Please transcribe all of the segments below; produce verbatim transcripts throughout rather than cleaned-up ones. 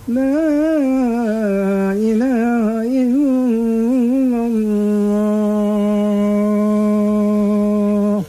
لا إله إلا الله.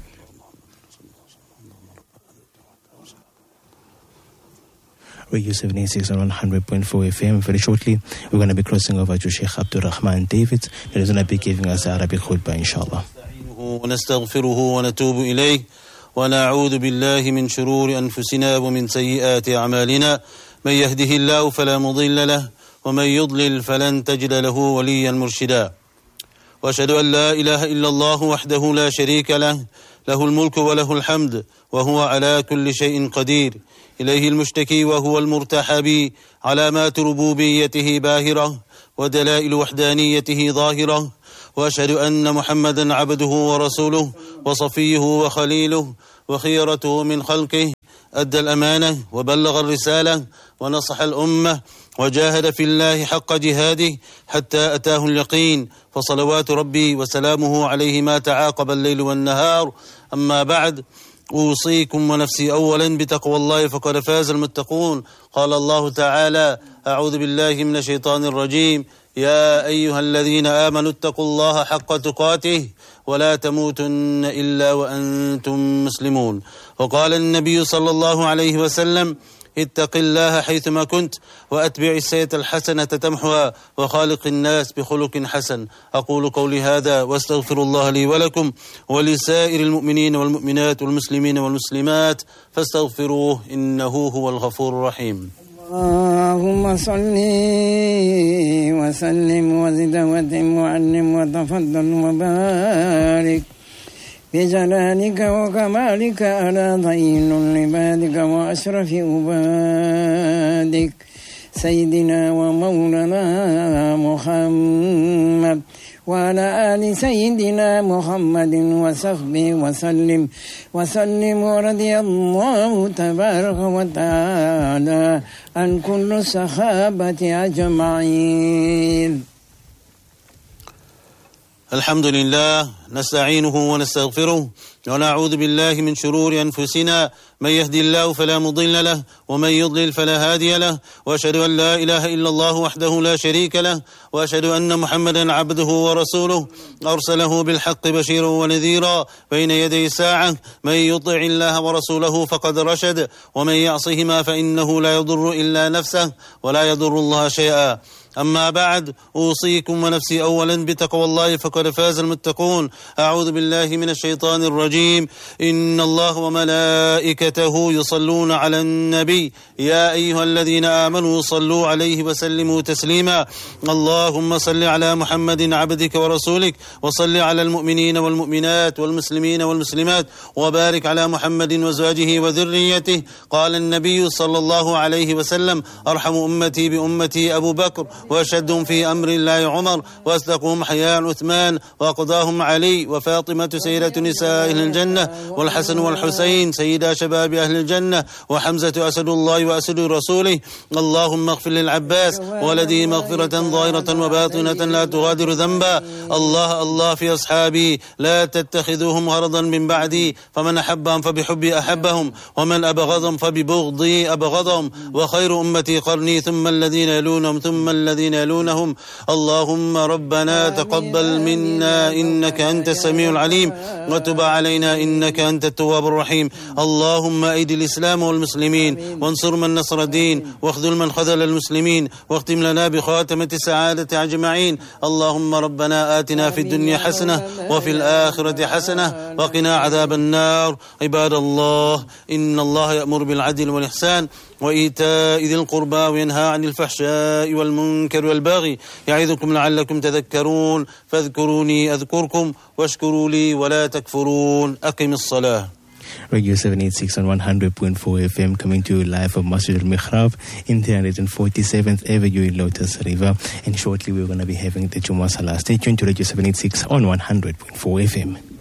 Radio seven eighty-six on one hundred point four F M. Very shortly, we're going to be crossing over to Sheikh Abdul Rahman David, who is going to be giving us Arabic khutbah, inshallah. ونستغفره ونتوب إليه ونعوذ بالله من شرور أنفسنا ومن سيئات أعمالنا من يهده الله فلا مضل له ومن يضلل فلن تجد له وليا مرشدا وأشهد أن لا إله إلا الله وحده لا شريك له له الملك وله الحمد وهو على كل شيء قدير إليه المشتكي وهو المرتحب علامات ربوبيته باهرة ودلائل وحدانيته ظاهرة وأشهد أن محمدا عبده ورسوله وصفيه وخليله وخيرته من خلقه أدى الأمانة وبلغ الرسالة ونصح الأمة وجاهد في الله حق جهاده حتى أتاه اليقين فصلوات ربي وسلامه عليه ما تعاقب الليل والنهار. أما بعد، أوصيكم ونفسي أولا بتقوى الله فقد فاز المتقون. قال الله تعالى: أعوذ بالله من الشيطان الرجيم: يا أيها الذين آمنوا اتقوا الله حق تقاته ولا تموتن إلا وأنتم مسلمون. وقال النبي صلى الله عليه وسلم: اتق الله حيثما كنت وأتبع السيئة الحسنة تمحها وخالق الناس بخلق حسن. أقول قولي هذا واستغفر الله لي ولكم ولسائر المؤمنين والمؤمنات والمسلمين والمسلمات فاستغفروه إنه هو الغفور الرحيم. اللهم صل وسلم وزد وتم وعلم وتفضل وبارك بجلالك وكمالك على ضئيل عبادك وأشرف عبادك سيدنا ومولانا محمد وعلى آل سيدنا محمد وصحبه وسلم وسلم ورضي الله تبارك وتعالى عن كل الصحابة أجمعين. الحمد لله نستعينه ونستغفره ونعوذ بالله من شرور أنفسنا من يهدي الله فلا مضل له ومن يضلل فلا هادي له وأشهد أن لا إله إلا الله وحده لا شريك له وأشهد أن محمدا عبده ورسوله أرسله بالحق بشيرا ونذيرا بين يدي الساعة. من يطع الله ورسوله فقد رشد ومن يعصهما فإنه لا يضر إلا نفسه ولا يضر الله شيئا. أما بعد، أوصيكم ونفسي أولا بتقوى الله فقد فاز المتقون. أعوذ بالله من الشيطان الرجيم. إن الله وملائكته يصلون على النبي يا أيها الذين آمنوا صلوا عليه وسلموا تسليما. اللهم صل على محمد عبدك ورسولك وصل على المؤمنين والمؤمنات والمسلمين والمسلمات وبارك على محمد وزواجه وذريته. قال النبي صلى الله عليه وسلم: أرحم أمتي بأمتي أبو بكر وأشهدهم في أمر الله عمر وأصدقهم حياء عثمان وأقضاهم علي وفاطمة سيدة نساء أهل الجنة والحسن والحسين سيدا شباب أهل الجنة وحمزة أسد الله وأسد رسوله. اللهم اغفر للعباس ولدي مغفرة ظاهرة وباطنة لا تغادر ذنبا. الله الله في أصحابي لا تتخذوهم غرضا من بعدي فمن أحبهم فبحبي أحبهم ومن أبغضهم فببغضي أبغضهم وخير أمتي قرني ثم الذين يلونهم ثم الذين يلونهم. اللهم ربنا تقبل منا إنك أنت السميع العليم وتب علينا إنك أنت التواب الرحيم. اللهم أيد الإسلام والمسلمين وانصر من نصر الدين واخذل من خذل المسلمين واختم لنا بخاتمة السعادة أجمعين. اللهم ربنا آتنا في الدنيا حسنة وفي الآخرة حسنة وقنا عذاب النار. عباد الله، إن الله يأمر بالعدل والإحسان وإيتاء ذي القربى وينهى عن الفحشاء والمنكر والبغي يعظكم لعلكم تذكرون. فاذكروني أذكركم واشكروا لي ولا تكفرون. أقم الصلاة. Radio seven eighty-six on one hundred point four F M, coming to you live from Masjid al-Mihrab in three hundred forty-seventh Avenue in Lotus River. And shortly we're going to be having the Jumu'ah Salah. Stay tuned to Radio seven eighty-six on one hundred point four F M.